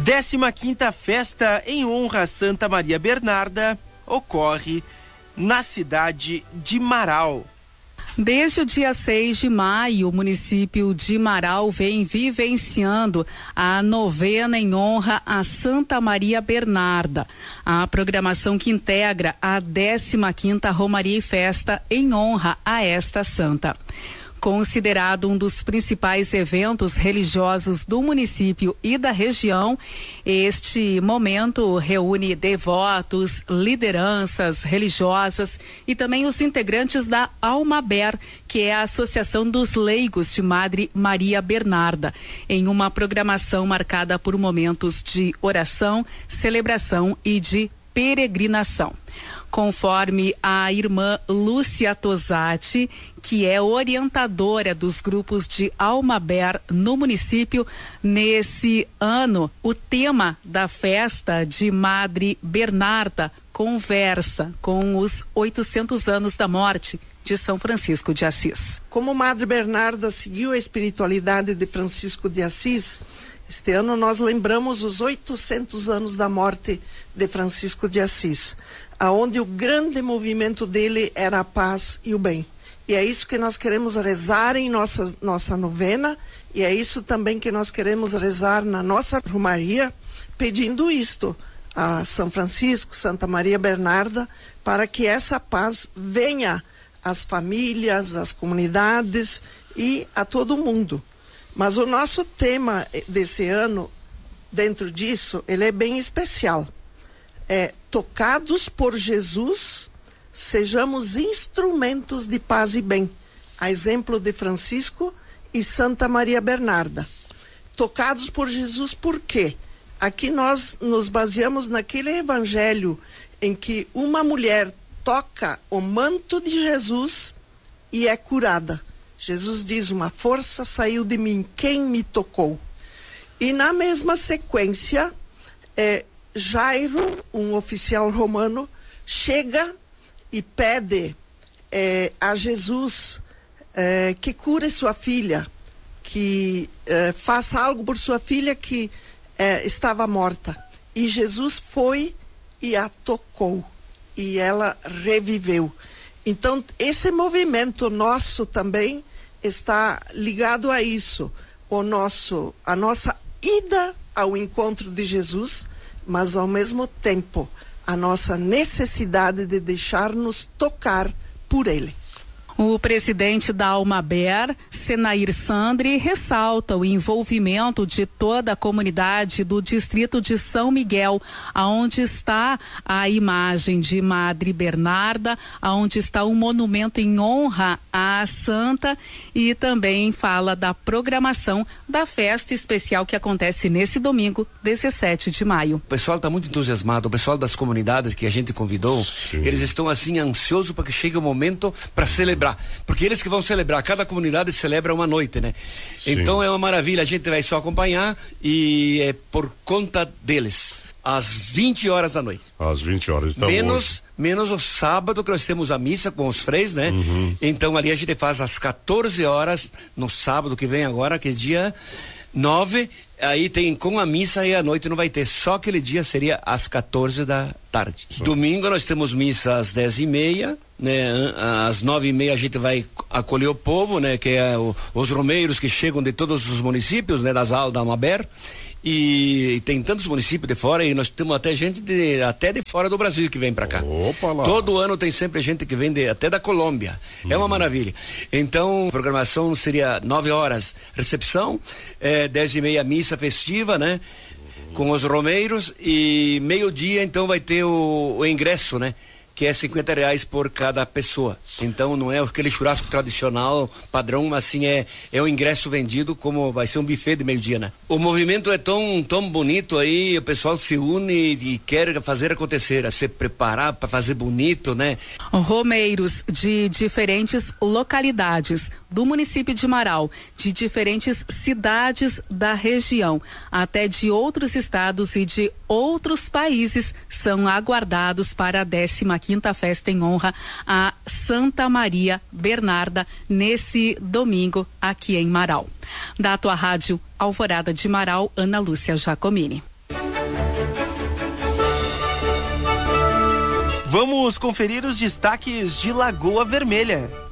15ª festa em honra a Santa Maria Bernarda ocorre na cidade de Marau. Desde o dia 6 de maio, o município de Marau vem vivenciando a novena em honra a Santa Maria Bernarda. A programação que integra a 15ª Romaria e Festa em honra a esta santa. Considerado um dos principais eventos religiosos do município e da região, este momento reúne devotos, lideranças religiosas e também os integrantes da Almaber, que é a Associação dos Leigos de Madre Maria Bernarda, em uma programação marcada por momentos de oração, celebração e de peregrinação. Conforme a irmã Lúcia Tosati, que é orientadora dos grupos de Almaber no município, nesse ano, o tema da festa de Madre Bernarda conversa com os 800 anos da morte de São Francisco de Assis. Como Madre Bernarda seguiu a espiritualidade de Francisco de Assis, este ano nós lembramos os 800 anos da morte de Francisco de Assis, aonde o grande movimento dele era a paz e o bem. E é isso que nós queremos rezar em nossa novena, e é isso também que nós queremos rezar na nossa romaria, pedindo isto a São Francisco, Santa Maria Bernarda, para que essa paz venha às famílias, às comunidades e a todo mundo. Mas o nosso tema desse ano, dentro disso, ele é bem especial. Tocados por Jesus, sejamos instrumentos de paz e bem, a exemplo de Francisco e Santa Maria Bernarda. Tocados por Jesus, por quê? Aqui nós nos baseamos naquele evangelho em que uma mulher toca o manto de Jesus e é curada. Jesus diz: uma força saiu de mim, quem me tocou? E na mesma sequência, Jairo, um oficial romano, chega e pede a Jesus que cure sua filha, que faça algo por sua filha que estava morta. E Jesus foi e a tocou, e ela reviveu. Então, esse movimento nosso também está ligado a isso, a nossa ida ao encontro de Jesus, mas ao mesmo tempo a nossa necessidade de deixar-nos tocar por Ele. O presidente da Almaber, Senair Sandri, ressalta o envolvimento de toda a comunidade do distrito de São Miguel, aonde está a imagem de Madre Bernarda, aonde está um monumento em honra à santa, e também fala da programação da festa especial que acontece nesse domingo, 17 de maio. O pessoal está muito entusiasmado, o pessoal das comunidades que a gente convidou, eles estão assim ansiosos para que chegue o momento para celebrar. Porque eles que vão celebrar, cada comunidade celebra uma noite, né? Sim. Então é uma maravilha, a gente vai só acompanhar e é por conta deles, às 20 horas da noite. Às 20 horas, então menos o sábado, que nós temos a missa com os freis, né? Então ali a gente faz às 14 horas no sábado que vem agora, que é dia 9, aí tem com a missa e à noite não vai ter, só aquele dia seria às 14 da tarde. Domingo nós temos missa às 10h30, né? Às 9h30 a gente vai acolher o povo, né? Que é os romeiros que chegam de todos os municípios, né? Da Almaber, e tem tantos municípios de fora, e nós temos até gente até de fora do Brasil que vem para cá. Opa lá. Todo ano tem sempre gente que vem até da Colômbia. É uma maravilha. Então, a programação seria 9 horas recepção, 10h30 missa festiva, né? Com os romeiros, e meio-dia então vai ter o ingresso, né? Que é R$50 por cada pessoa. Então não é aquele churrasco tradicional, padrão, mas assim é o ingresso vendido, como vai ser um buffet de meio-dia, né? O movimento é tão bonito aí, o pessoal se une e quer fazer acontecer, se preparar para fazer bonito, né? Romeiros de diferentes localidades do município de Marau, de diferentes cidades da região, até de outros estados e de outros países, são aguardados para a 15ª festa em honra a Santa Maria Bernarda nesse domingo aqui em Marau. Da tua rádio Alvorada de Marau, Ana Lúcia Giacomini. Vamos conferir os destaques de Lagoa Vermelha.